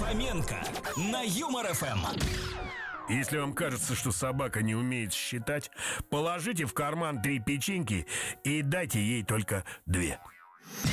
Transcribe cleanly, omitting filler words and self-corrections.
Фоменко на Юмор ФМ. Если вам кажется, что собака не умеет считать, положите в карман 3 печеньки и дайте ей только 2.